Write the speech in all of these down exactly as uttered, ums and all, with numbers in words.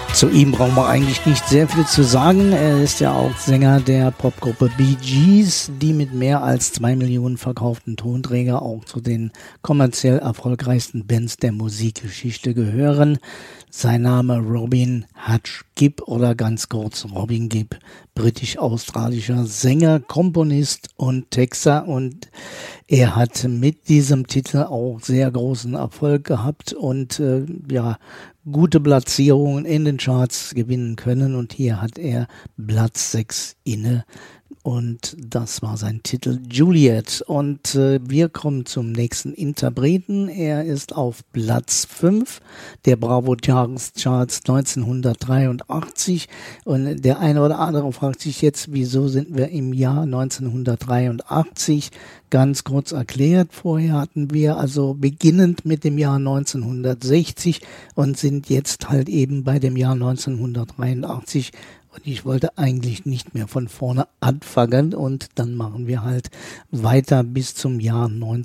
Zu ihm brauchen wir eigentlich nicht sehr viel zu sagen. Er ist ja auch Sänger der Popgruppe Bee Gees, die mit mehr als zwei Millionen verkauften Tonträger auch zu den kommerziell erfolgreichsten Bands der Musikgeschichte gehören. Sein Name Robin Hutch Gibb oder ganz kurz Robin Gibb, britisch-australischer Sänger, Komponist und Texter, und er hat mit diesem Titel auch sehr großen Erfolg gehabt und äh, ja gute Platzierungen in den Charts gewinnen können, und hier hat er Platz sechs inne. Und das war sein Titel Juliet. Und äh, wir kommen zum nächsten Interpreten. Er ist auf Platz fünf der Bravo Jahrescharts neunzehnhundertdreiundachtzig. Und der eine oder andere fragt sich jetzt, wieso sind wir im Jahr neunzehnhundertdreiundachtzig? Ganz kurz erklärt, vorher hatten wir also beginnend mit dem Jahr neunzehnhundertsechzig und sind jetzt halt eben bei dem Jahr neunzehnhundertdreiundachtzig. Und ich wollte eigentlich nicht mehr von vorne anfangen, und dann machen wir halt weiter bis zum Jahr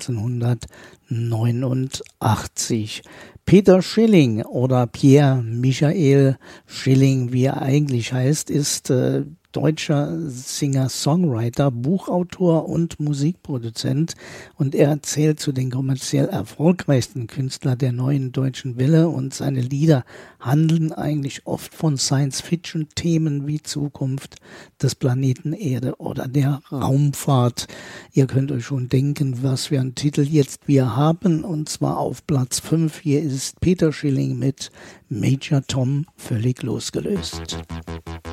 neunzehnhundertneunundachtzig. Peter Schilling oder Pierre Michael Schilling, wie er eigentlich heißt, ist äh, deutscher Singer-Songwriter, Buchautor und Musikproduzent, und er zählt zu den kommerziell erfolgreichsten Künstlern der neuen deutschen Welle, und seine Lieder handeln eigentlich oft von Science-Fiction-Themen wie Zukunft des Planeten Erde oder der Raumfahrt. Ihr könnt euch schon denken, was für einen Titel jetzt wir haben, und zwar auf Platz fünf. Hier ist Peter Schilling mit Major Tom, völlig losgelöst.